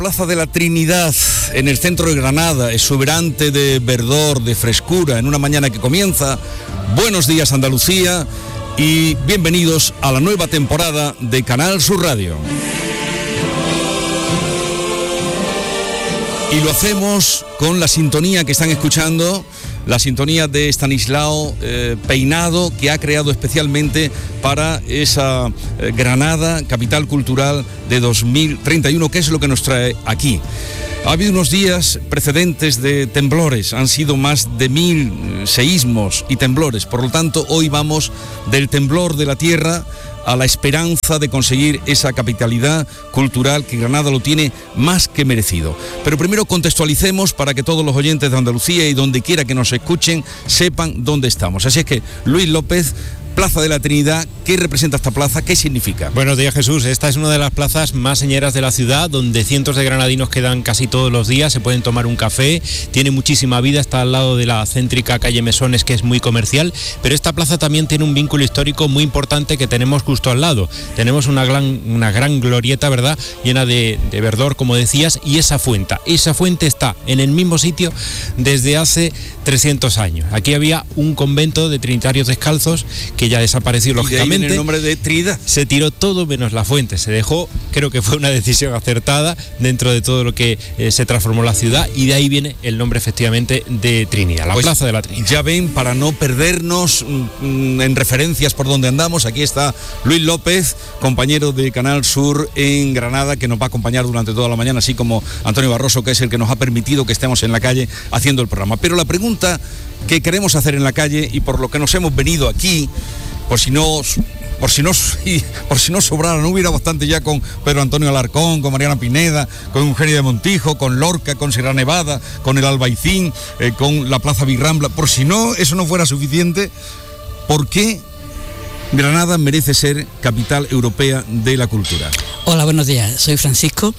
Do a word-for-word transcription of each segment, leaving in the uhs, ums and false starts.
Plaza de la Trinidad, en el centro de Granada, exuberante de verdor, de frescura, en una mañana que comienza. Buenos días, Andalucía, y bienvenidos a la nueva temporada de Canal Sur Radio. Y lo hacemos con la sintonía que están escuchando, la sintonía de Estanislao eh, Peinado, que ha creado especialmente para esa eh, Granada, capital cultural de dos mil treinta y uno, que es lo que nos trae aquí. Ha habido unos días precedentes de temblores, han sido más de mil seísmos y temblores, por lo tanto hoy vamos del temblor de la tierra a la esperanza de conseguir esa capitalidad cultural que Granada lo tiene más que merecido. Pero primero contextualicemos para que todos los oyentes de Andalucía y donde quiera que nos escuchen sepan dónde estamos. Así es que, Luis López, Plaza de la Trinidad, ¿qué representa esta plaza? ¿Qué significa? Buenos días, Jesús. Esta es una de las plazas más señeras de la ciudad, donde cientos de granadinos quedan casi todos los días, se pueden tomar un café, tiene muchísima vida, está al lado de la céntrica calle Mesones, que es muy comercial, pero esta plaza también tiene un vínculo histórico muy importante que tenemos justo al lado. Tenemos una gran, una gran glorieta, ¿verdad?, llena de, de verdor, como decías, y esa fuente. Esa fuente está en el mismo sitio desde hace trescientos años. Aquí había un convento de trinitarios descalzos que ya desapareció, lógicamente. Y de ahí viene el nombre de Trinidad. Se tiró todo menos la fuente, se dejó, creo que fue una decisión acertada dentro de todo lo que eh, se transformó la ciudad, y de ahí viene el nombre efectivamente de Trinidad, la pues Plaza de la Trinidad. Ya ven, para no perdernos mm, en referencias por donde andamos, aquí está Luis López, compañero de Canal Sur en Granada, que nos va a acompañar durante toda la mañana, así como Antonio Barroso, que es el que nos ha permitido que estemos en la calle haciendo el programa. Pero la pregunta que queremos hacer en la calle y por lo que nos hemos venido aquí, por si no, por si no, por si no sobrara, no hubiera bastante ya con Pedro Antonio Alarcón, con Mariana Pineda, con Eugenio de Montijo, con Lorca, con Sierra Nevada, con el Albaicín, eh, con la Plaza Virrambla, por si no, eso no fuera suficiente, ¿por qué Granada merece ser capital europea de la cultura? Hola, buenos días, soy Francisco,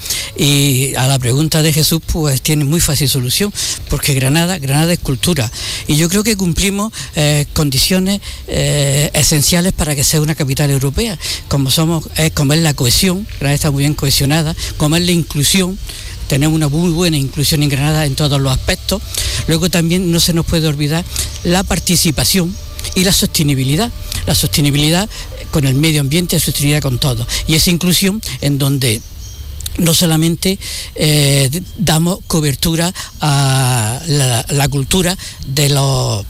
y a la pregunta de Jesús pues tiene muy fácil solución, porque Granada, Granada es cultura, y yo creo que cumplimos eh, condiciones eh, esenciales para que sea una capital europea, como somos, es como es la cohesión. Granada está muy bien cohesionada, como es la inclusión. Tenemos una muy buena inclusión en Granada en todos los aspectos. Luego también no se nos puede olvidar la participación y la sostenibilidad. La sostenibilidad con el medio ambiente, la sostenibilidad con todo. Y esa inclusión en donde no solamente eh, damos cobertura a la, la cultura de los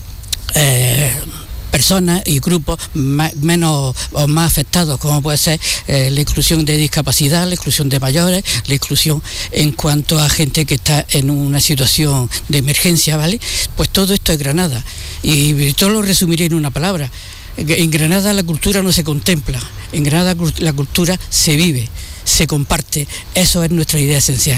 eh, personas y grupos más, menos o más afectados, como puede ser eh, la inclusión de discapacidad, la inclusión de mayores, la inclusión en cuanto a gente que está en una situación de emergencia, ¿vale? Pues todo esto es Granada, y todo lo resumiré en una palabra. En Granada la cultura no se contempla, en Granada la cultura se vive, se comparte. Eso es nuestra idea esencial.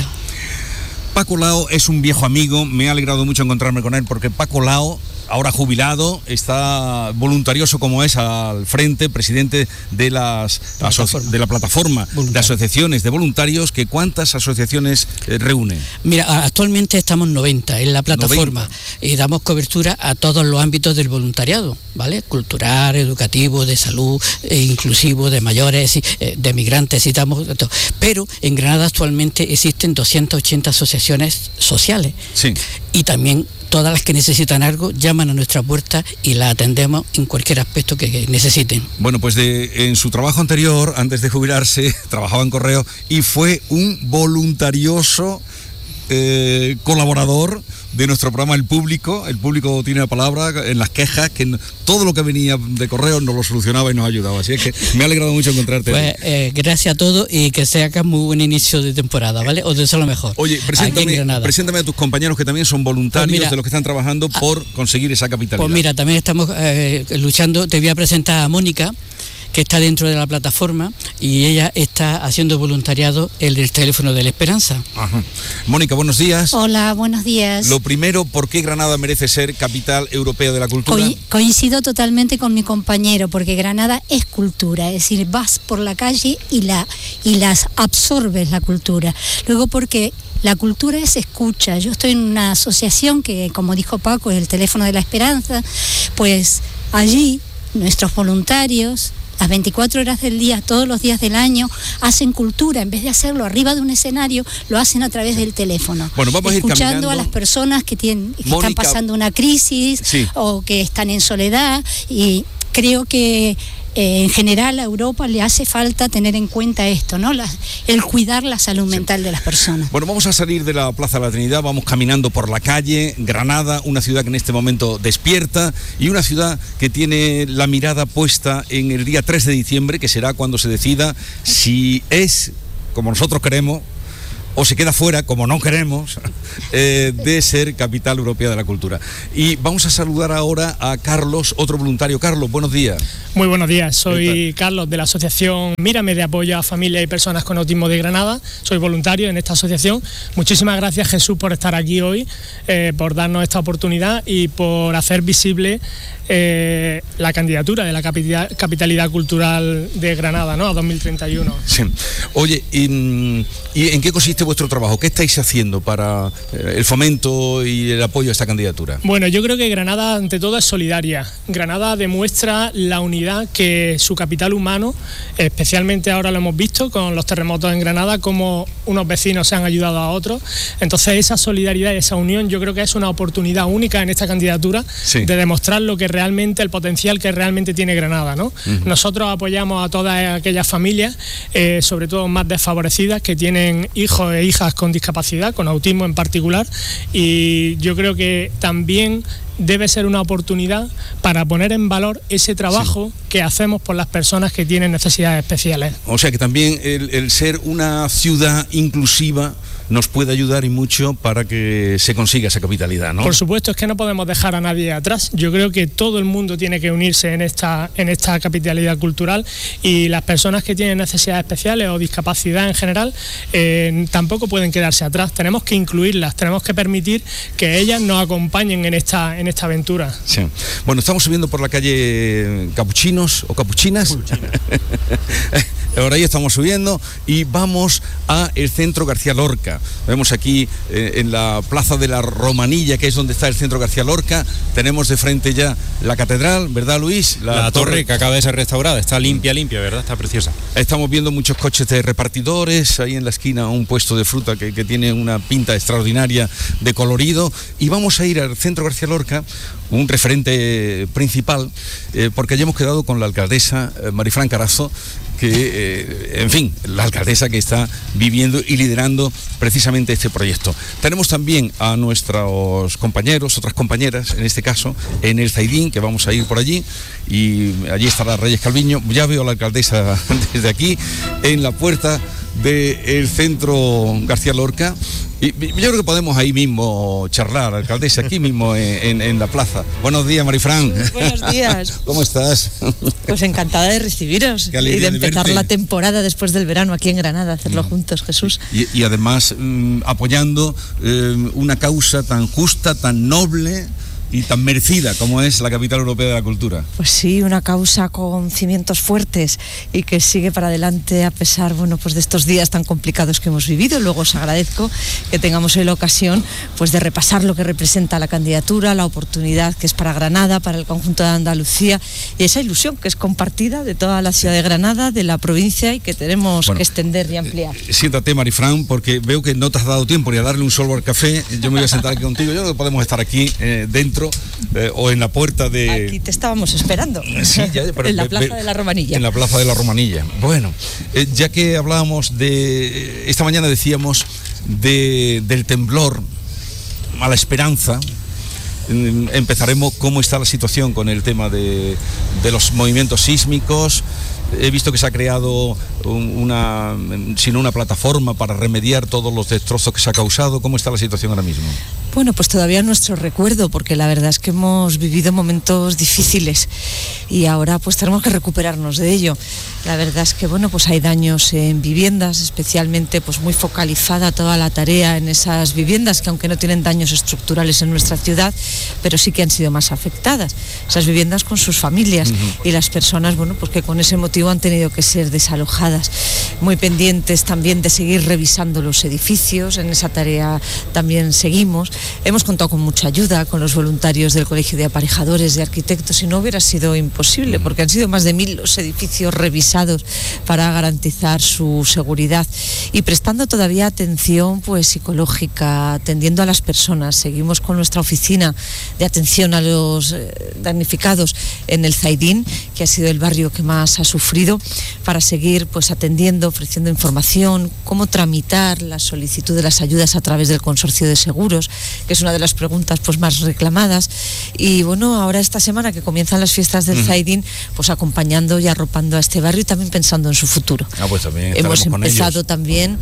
Paco Lao es un viejo amigo, me ha alegrado mucho encontrarme con él, porque Paco Lao, ahora jubilado, está voluntarioso como es al frente, presidente de, las plataforma. de la plataforma de asociaciones de voluntarios. Que ¿cuántas asociaciones eh, reúnen? Mira, actualmente estamos noventa en la plataforma, noventa. Y damos cobertura a todos los ámbitos del voluntariado, ¿vale? Cultural, educativo, de salud, eh, inclusivo, de mayores, eh, de migrantes, citamos todo. Pero en Granada actualmente existen doscientas ochenta asociaciones sociales. Sí. Y también todas las que necesitan algo llaman a nuestra puerta y la atendemos en cualquier aspecto que necesiten. Bueno, pues de, en su trabajo anterior, antes de jubilarse, trabajaba en Correo y fue un voluntarioso eh, colaborador de nuestro programa El Público. El Público tiene la palabra en las quejas, que todo lo que venía de Correo nos lo solucionaba y nos ayudaba. Así es que me ha alegrado mucho encontrarte. Pues eh, gracias a todos, y que sea acá muy buen inicio de temporada, ¿vale? Os deseo lo mejor. Oye, preséntame, preséntame a tus compañeros que también son voluntarios, pues mira, de los que están trabajando por conseguir esa capitalidad. Pues mira, también estamos eh, luchando. Te voy a presentar a Mónica, que está dentro de la plataforma, y ella está haciendo voluntariado en el teléfono de la Esperanza. Ajá. Mónica, buenos días. Hola, buenos días. Lo primero, ¿por qué Granada merece ser capital europea de la cultura? Co- coincido totalmente con mi compañero, porque Granada es cultura, es decir, vas por la calle y, la, y las absorbes la cultura. Luego, porque la cultura es escucha. Yo estoy en una asociación que, como dijo Paco, es el teléfono de la Esperanza, pues allí nuestros voluntarios, las veinticuatro horas del día, todos los días del año, hacen cultura. En vez de hacerlo arriba de un escenario, lo hacen a través del teléfono. Bueno, vamos a ir escuchando caminando. a las personas que, tienen, que Mónica, están pasando una crisis, sí, o que están en soledad, y creo que Eh, en general a Europa le hace falta tener en cuenta esto, ¿no? La, el cuidar la salud mental, sí, de las personas. Bueno, vamos a salir de la Plaza de la Trinidad, vamos caminando por la calle. Granada, una ciudad que en este momento despierta y una ciudad que tiene la mirada puesta en el día tres de diciembre, que será cuando se decida si es como nosotros queremos o se queda fuera, como no queremos, eh, de ser capital europea de la cultura. Y vamos a saludar ahora a Carlos, otro voluntario. Carlos, buenos días. Muy buenos días, soy Carlos de la asociación Mírame, de apoyo a familias y personas con autismo de Granada. Soy voluntario en esta asociación. Muchísimas gracias, Jesús, por estar aquí hoy, eh, por darnos esta oportunidad y por hacer visible eh, la candidatura de la capital, capitalidad cultural de Granada, ¿no?, a dos mil treinta y uno. Sí. Oye, ¿y, ¿y en qué consiste vuestro trabajo? ¿Qué estáis haciendo para eh, el fomento y el apoyo a esta candidatura? Bueno, yo creo que Granada ante todo es solidaria. Granada demuestra la unidad que su capital humano, especialmente ahora lo hemos visto con los terremotos en Granada, como unos vecinos se han ayudado a otros. Entonces esa solidaridad y esa unión yo creo que es una oportunidad única en esta candidatura, sí, de demostrar lo que realmente, el potencial que realmente tiene Granada, ¿no? Uh-huh. Nosotros apoyamos a todas aquellas familias, eh, sobre todo más desfavorecidas, que tienen hijos e hijas con discapacidad, con autismo en particular, y yo creo que también debe ser una oportunidad para poner en valor ese trabajo, sí, que hacemos por las personas que tienen necesidades especiales. O sea que también el, el ser una ciudad inclusiva nos puede ayudar y mucho para que se consiga esa capitalidad, ¿no? Por supuesto, es que no podemos dejar a nadie atrás. Yo creo que todo el mundo tiene que unirse en esta, en esta capitalidad cultural, y las personas que tienen necesidades especiales o discapacidad en general eh, tampoco pueden quedarse atrás. Tenemos que incluirlas, tenemos que permitir que ellas nos acompañen en esta, en esta aventura. Sí. Bueno, estamos subiendo por la calle Capuchinos o Capuchinas. Ahora ahí estamos subiendo y vamos a el Centro García Lorca. Vemos aquí eh, en la Plaza de la Romanilla, que es donde está el Centro García Lorca. Tenemos de frente ya la catedral, ¿verdad, Luis? La, la torre, torre que acaba de ser restaurada, está limpia, limpia, ¿verdad? Está preciosa. Estamos viendo muchos coches de repartidores, ahí en la esquina un puesto de fruta que, que tiene una pinta extraordinaria de colorido. Y vamos a ir al Centro García Lorca, un referente principal, eh, porque ya hemos quedado con la alcaldesa eh, Marifran Carazo, que, eh, en fin, la alcaldesa que está viviendo y liderando precisamente este proyecto. Tenemos también a nuestros compañeros, otras compañeras, en este caso, en el Zaidín, que vamos a ir por allí, y allí estará Reyes Calviño. Ya veo a la alcaldesa desde aquí, en la puerta del Centro García Lorca. Y yo creo que podemos ahí mismo charlar, alcaldesa, aquí mismo en, en, en la plaza. Buenos días, Marifran. Buenos días. ¿Cómo estás? Pues encantada de recibiros y de empezar de la temporada después del verano aquí en Granada, hacerlo mm. juntos, Jesús. Y, y además mmm, apoyando eh, una causa tan justa, tan noble y tan merecida como es la capital europea de la cultura. Pues sí, una causa con cimientos fuertes y que sigue para adelante a pesar, bueno, pues de estos días tan complicados que hemos vivido. Luego os agradezco que tengamos hoy la ocasión pues de repasar lo que representa la candidatura, la oportunidad que es para Granada, para el conjunto de Andalucía, y esa ilusión que es compartida de toda la ciudad de Granada, de la provincia, y que tenemos bueno, que extender y ampliar. Eh, siéntate, Marifran, porque veo que no te has dado tiempo ni a darle un sorbo al café. Yo me voy a sentar aquí contigo. Yo creo que podemos estar aquí eh, dentro Eh, o en la puerta de... Aquí te estábamos esperando. Sí, ya, pero, en la Plaza de la Romanilla. En la Plaza de la Romanilla. Bueno, eh, ya que hablábamos de... Esta mañana decíamos de, del temblor a la esperanza. Eh, empezaremos cómo está la situación con el tema de, de los movimientos sísmicos. He visto que se ha creado una, sino una plataforma para remediar todos los destrozos que se ha causado. ¿Cómo está la situación ahora mismo? Bueno, pues todavía nuestro recuerdo, porque la verdad es que hemos vivido momentos difíciles y ahora pues tenemos que recuperarnos de ello. La verdad es que bueno, pues hay daños en viviendas, especialmente pues muy focalizada toda la tarea en esas viviendas que aunque no tienen daños estructurales en nuestra ciudad, pero sí que han sido más afectadas. Esas viviendas con sus familias uh-huh. y las personas, bueno, pues que con ese motivo han tenido que ser desalojadas. Muy pendientes también de seguir revisando los edificios, en esa tarea también seguimos. Hemos contado con mucha ayuda, con los voluntarios del Colegio de Aparejadores, de Arquitectos, y no hubiera sido imposible, porque han sido más de mil los edificios revisados para garantizar su seguridad, y prestando todavía atención pues psicológica, atendiendo a las personas. Seguimos con nuestra oficina de atención a los eh, damnificados en el Zaidín, que ha sido el barrio que más ha sufrido, para seguir pues atendiendo, ofreciendo información, cómo tramitar la solicitud de las ayudas a través del consorcio de seguros, que es una de las preguntas pues más reclamadas. Y bueno, ahora esta semana que comienzan las fiestas del uh-huh. Zaidín, pues acompañando y arropando a este barrio y también pensando en su futuro. Ah, pues también hemos con empezado ellos. también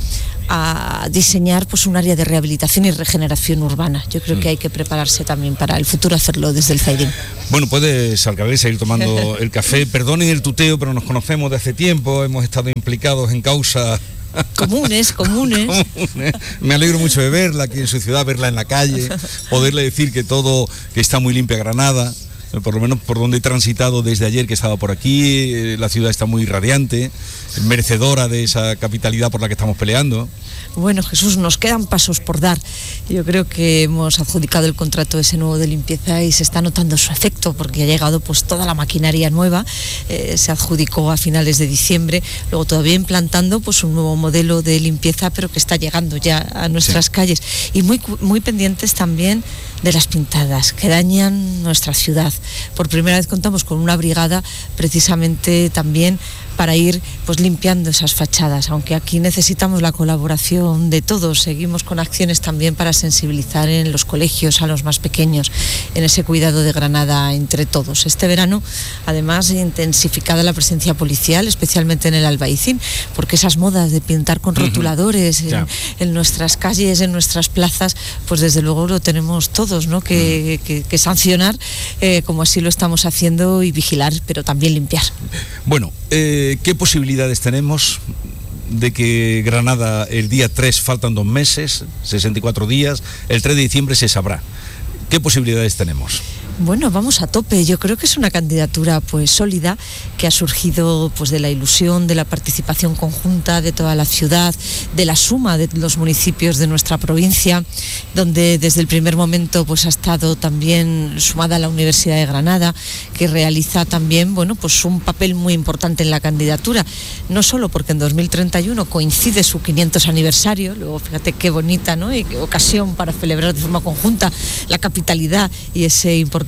a diseñar pues un área de rehabilitación y regeneración urbana. Yo creo uh-huh. que hay que prepararse también para el futuro, hacerlo desde el Zaidín. Bueno, puedes, Alcabel, seguir tomando el café. Perdonen el tuteo, pero nos conocemos de hace tiempo, hemos estado implicados en causas comunes, comunes. comunes. Me alegro mucho de verla aquí en su ciudad, verla en la calle, poderle decir que todo, que está muy limpia Granada, por lo menos por donde he transitado desde ayer que estaba por aquí. La ciudad está muy radiante, merecedora de esa capitalidad por la que estamos peleando. Bueno, Jesús, nos quedan pasos por dar. Yo creo que hemos adjudicado el contrato ese nuevo de limpieza y se está notando su efecto, porque ha llegado pues toda la maquinaria nueva, eh, se adjudicó a finales de diciembre, luego todavía implantando pues un nuevo modelo de limpieza, pero que está llegando ya a nuestras sí. calles, y muy, muy pendientes también de las pintadas que dañan nuestra ciudad. Por primera vez contamos con una brigada precisamente también para ir pues limpiando esas fachadas, aunque aquí necesitamos la colaboración de todos. Seguimos con acciones también para sensibilizar en los colegios a los más pequeños, en ese cuidado de Granada entre todos. Este verano, además, intensificada la presencia policial, especialmente en el Albaicín, porque esas modas de pintar con rotuladores uh-huh. en, en nuestras calles, en nuestras plazas, pues desde luego lo tenemos todos, ¿no? que, uh-huh. que, que sancionar, eh, como así lo estamos haciendo, y vigilar, pero también limpiar. Bueno, eh... ¿qué posibilidades tenemos de que Granada el día tres, faltan dos meses, sesenta y cuatro días, el tres de diciembre se sabrá? ¿Qué posibilidades tenemos? Bueno, vamos a tope. Yo creo que es una candidatura pues sólida, que ha surgido pues de la ilusión, de la participación conjunta de toda la ciudad, de la suma de los municipios de nuestra provincia, donde desde el primer momento pues ha estado también sumada la Universidad de Granada, que realiza también bueno pues un papel muy importante en la candidatura, no solo porque en dos mil treinta y uno coincide su quinientos aniversario, luego fíjate qué bonita, ¿no? Y qué ocasión para celebrar de forma conjunta la capitalidad y ese importante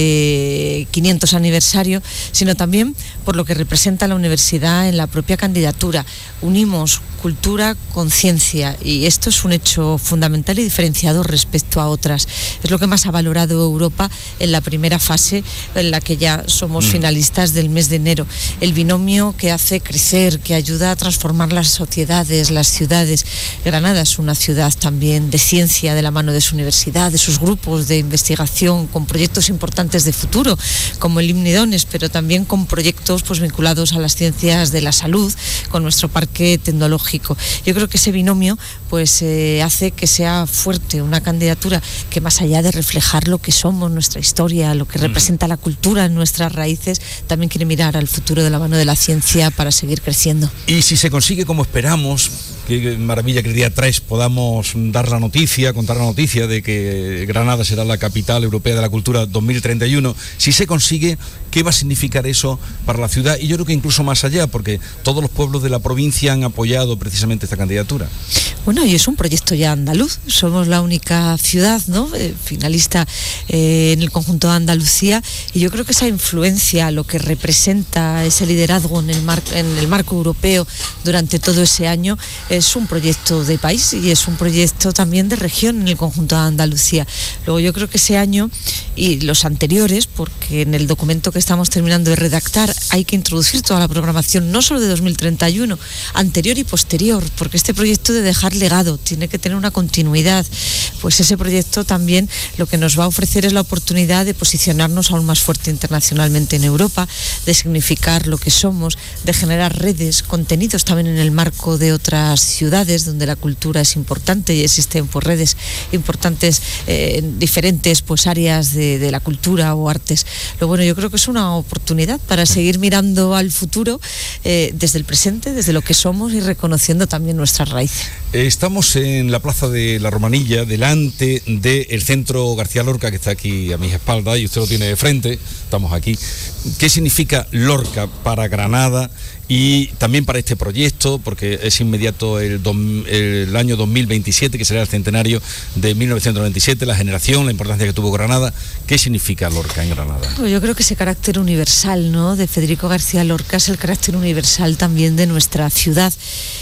quinientos aniversario, sino también por lo que representa la universidad en la propia candidatura. Unimos cultura con ciencia, y esto es un hecho fundamental y diferenciado respecto a otras. Es lo que más ha valorado Europa en la primera fase, en la que ya somos mm. finalistas del mes de enero. El binomio que hace crecer, que ayuda a transformar las sociedades, las ciudades. Granada es una ciudad también de ciencia, de la mano de su universidad, de sus grupos de investigación, con proyectos importantes de futuro, como el Imnidones, pero también con proyectos pues vinculados a las ciencias de la salud, con nuestro parque tecnológico. Yo creo que ese binomio pues eh, hace que sea fuerte una candidatura que, más allá de reflejar lo que somos, nuestra historia, lo que representa la cultura en nuestras raíces, también quiere mirar al futuro de la mano de la ciencia para seguir creciendo. Y si se consigue como esperamos, qué maravilla que el día tres podamos dar la noticia, contar la noticia de que Granada será la capital europea de la cultura dos mil treinta y uno, si se consigue, ¿qué va a significar eso para la ciudad? Y yo creo que incluso más allá, porque todos los pueblos de la provincia han apoyado precisamente esta candidatura. Bueno, y es un proyecto ya andaluz, somos la única ciudad, ¿no? Eh, finalista eh, en el conjunto de Andalucía, y yo creo que esa influencia, lo que representa ese liderazgo en el, mar, en el marco europeo durante todo ese año, es un proyecto de país y es un proyecto también de región en el conjunto de Andalucía. Luego yo creo que ese año y los anteriores, porque en el documento que estamos terminando de redactar hay que introducir toda la programación, no solo de dos mil treinta y uno, anterior y posterior, porque este proyecto de dejar legado tiene que tener una continuidad. Pues ese proyecto también lo que nos va a ofrecer es la oportunidad de posicionarnos aún más fuerte internacionalmente en Europa, de significar lo que somos, de generar redes, contenidos también en el marco de otras ciudades donde la cultura es importante y existen pues redes importantes eh, en diferentes pues áreas de, de la cultura o artes. Lo bueno, yo creo que es una oportunidad para seguir mirando al futuro eh, desde el presente, desde lo que somos y reconociendo también nuestras raíces. Estamos en la plaza de la Romanilla, delante delante del Centro García Lorca, que está aquí a mis espaldas, y usted lo tiene de frente, estamos aquí. ¿Qué significa Lorca para Granada y también para este proyecto? Porque es inmediato el, do, el año dos mil veintisiete, que será el centenario de mil novecientos noventa y siete, la generación, la importancia que tuvo Granada. ¿Qué significa Lorca en Granada? Pues yo creo que ese carácter universal, ¿no?, de Federico García Lorca es el carácter universal también de nuestra ciudad.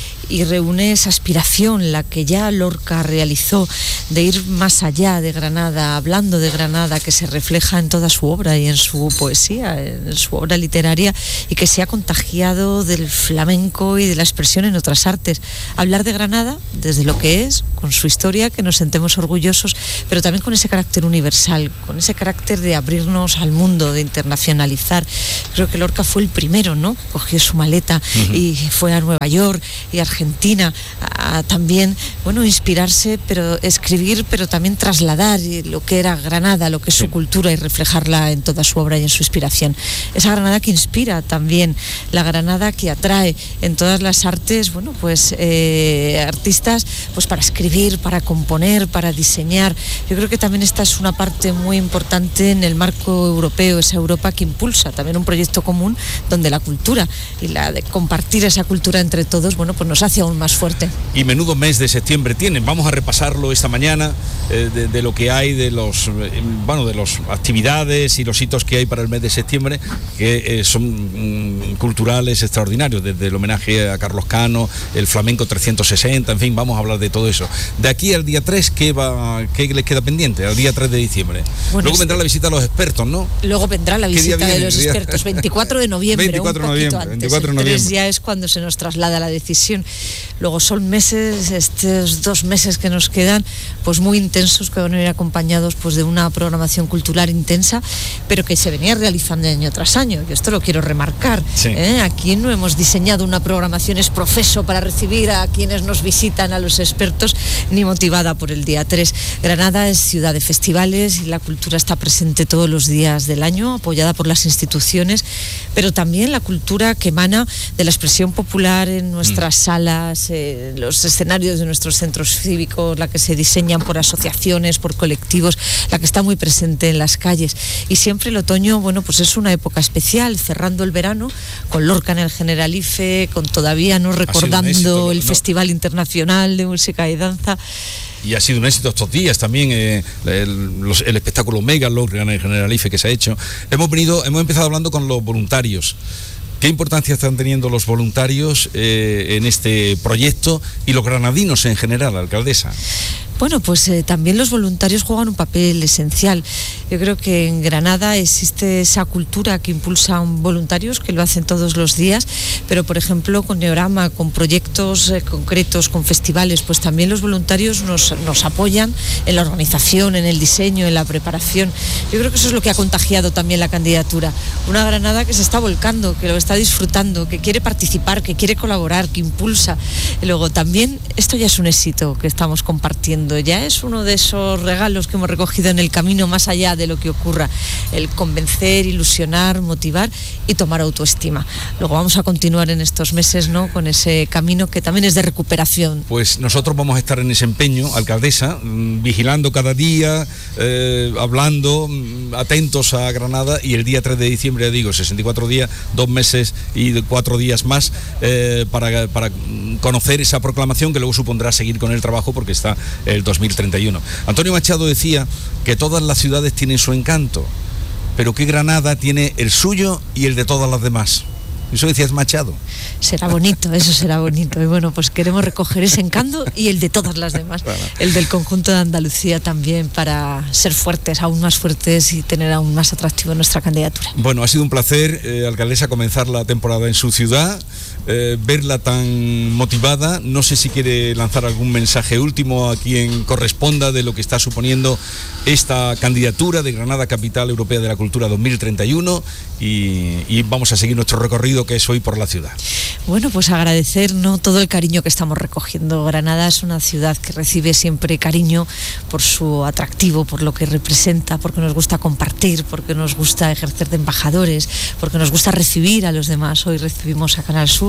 Y reúne esa aspiración, la que ya Lorca realizó, de ir más allá de Granada, hablando de Granada, que se refleja en toda su obra y en su poesía, en su obra literaria, y que se ha contagiado del flamenco y de la expresión en otras artes. Hablar de Granada desde lo que es, con su historia, que nos sentemos orgullosos, pero también con ese carácter universal, con ese carácter de abrirnos al mundo, de internacionalizar. Creo que Lorca fue el primero, ¿no?, cogió su maleta uh-huh. y fue a Nueva York y a Argentina a también, bueno, inspirarse, pero escribir, pero también trasladar lo que era Granada, lo que es su cultura, y reflejarla en toda su obra y en su inspiración. Esa Granada que inspira también, la Granada que atrae en todas las artes, bueno, pues eh, artistas, pues para escribir, para componer, para diseñar. Yo creo que también esta es una parte muy importante en el marco europeo, esa Europa que impulsa también un proyecto común donde la cultura y la de compartir esa cultura entre todos, bueno, pues nos hace aún más fuerte. Y menudo mes de septiembre tienen. Vamos a repasarlo esta mañana, eh, de, de lo que hay, de los eh, bueno, de las actividades y los hitos que hay para el mes de septiembre, que eh, son mm, culturales extraordinarios, desde el homenaje a Carlos Cano, el flamenco trescientos sesenta, en fin, vamos a hablar de todo eso. De aquí al día tres, ¿qué va, qué les queda pendiente? Al día tres de diciembre. Bueno, Luego vendrá este... la visita a los expertos, ¿no? Luego vendrá la visita de los expertos, veinticuatro de noviembre, veinticuatro un poquito noviembre, antes. veinticuatro de noviembre. El tres ya es cuando se nos traslada la decisión. Luego son meses, estos dos meses que nos quedan, pues muy intensos, que van a ir acompañados pues de una programación cultural intensa, pero que se venía realizando año tras año. Yo esto lo quiero remarcar. Sí. ¿eh? Aquí no hemos diseñado una programación ex profeso para recibir a quienes nos visitan, a los expertos, ni motivada por el día tres. Granada es ciudad de festivales y la cultura está presente todos los días del año, apoyada por las instituciones, pero también la cultura que emana de la expresión popular en nuestras mm. salas, eh, los escenarios de nuestros centros cívicos, la que se diseñan por asociaciones, por colectivos, la que está muy presente en las calles. Y siempre el otoño, bueno, pues es una época especial, cerrando el verano, con Lorca en el Generalife, con todavía no recordando éxito, el no. Festival Internacional de Música y Danza. Y ha sido un éxito estos días también, eh, el, los, el espectáculo Mega Lorca en el Generalife que se ha hecho. Hemos venido, hemos empezado hablando con los voluntarios. ¿Qué importancia están teniendo los voluntarios eh, en este proyecto y los granadinos en general, alcaldesa? Bueno, pues eh, también los voluntarios juegan un papel esencial. Yo creo que en Granada existe esa cultura que impulsan voluntarios, que lo hacen todos los días, pero por ejemplo con Neorama, con proyectos eh, concretos, con festivales, pues también los voluntarios nos, nos apoyan en la organización, en el diseño, en la preparación. Yo creo que eso es lo que ha contagiado también la candidatura. Una Granada que se está volcando, que lo está disfrutando, que quiere participar, que quiere colaborar, que impulsa. Y luego también, esto ya es un éxito que estamos compartiendo. Ya es uno de esos regalos que hemos recogido en el camino, más allá de lo que ocurra, el convencer, ilusionar, motivar y tomar autoestima. Luego vamos a continuar en estos meses, ¿no?, con ese camino que también es de recuperación. Pues nosotros vamos a estar en ese empeño, alcaldesa, vigilando cada día, eh, hablando, atentos a Granada, y el día tres de diciembre, ya digo, sesenta y cuatro días, dos meses y cuatro días más eh, para, para conocer esa proclamación que luego supondrá seguir con el trabajo, porque está el dos mil treinta y uno. Antonio Machado decía que todas las ciudades tienen su encanto, pero que Granada tiene el suyo y el de todas las demás. Eso decías Machado. Será bonito, eso será bonito. Y bueno, pues queremos recoger ese encanto y el de todas las demás. Bueno. El del conjunto de Andalucía también, para ser fuertes, aún más fuertes, y tener aún más atractivo nuestra candidatura. Bueno, ha sido un placer, eh, alcaldesa, comenzar la temporada en su ciudad, eh, verla tan motivada. No sé si quiere lanzar algún mensaje último a quien corresponda de lo que está suponiendo esta candidatura de Granada Capital Europea de la Cultura dos mil treinta y uno, y, y vamos a seguir nuestro recorrido que es hoy por la ciudad. Bueno, pues agradecer, ¿no?, todo el cariño que estamos recogiendo. Granada es una ciudad que recibe siempre cariño por su atractivo, por lo que representa, porque nos gusta compartir, porque nos gusta ejercer de embajadores, porque nos gusta recibir a los demás. Hoy recibimos a Canal Sur,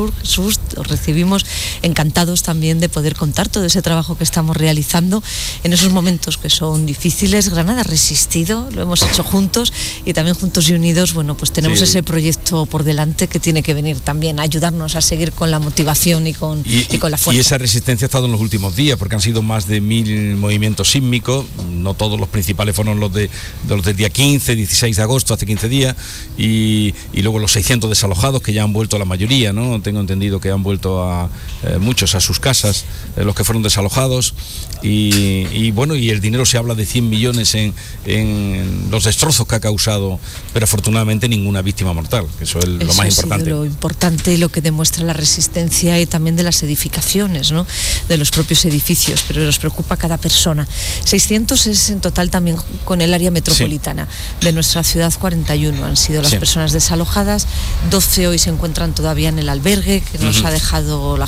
Jesús, Jesús, os recibimos encantados también de poder contar todo ese trabajo que estamos realizando en esos momentos que son difíciles. Granada ha resistido, lo hemos hecho juntos y también juntos y unidos, bueno, pues tenemos sí. ese proyecto por delante que tiene que venir también a ayudarnos a seguir con la motivación y con, y, y con la fuerza. Y esa resistencia ha estado en los últimos días, porque han sido más de mil movimientos sísmicos, no todos los principales fueron los, de, de los del día quince, dieciséis de agosto, hace quince días, y, y luego los seiscientos desalojados, que ya han vuelto la mayoría, ¿no? Tengo entendido que han vuelto a eh, muchos a sus casas, eh, los que fueron desalojados, y, y bueno, y el dinero se habla de cien millones en, en los destrozos que ha causado, pero afortunadamente ninguna víctima mortal, que eso es eso lo más importante. Lo importante y lo que demuestra la resistencia y también de las edificaciones, ¿no? De los propios edificios, pero nos preocupa cada persona. seiscientos es en total también con el área metropolitana. Sí. De nuestra ciudad, cuarenta y uno han sido las sí. personas desalojadas, doce hoy se encuentran todavía en el albergue, que nos uh-huh. ha dejado la